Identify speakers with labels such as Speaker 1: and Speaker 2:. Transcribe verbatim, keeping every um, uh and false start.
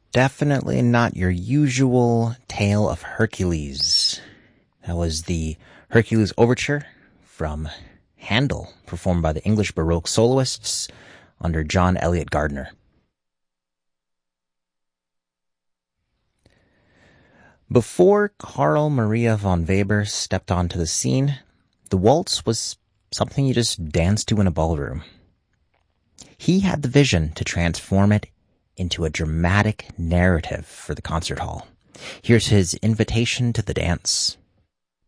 Speaker 1: Definitely not your usual tale of Hercules. That was the Hercules Overture from Handel, performed by the English Baroque soloists under John Eliot Gardiner. Before Carl Maria von Weber stepped onto the scene, the waltz was something you just danced to in a ballroom. He had the vision to transform it into a dramatic narrative for the concert hall. Here's his invitation to the dance.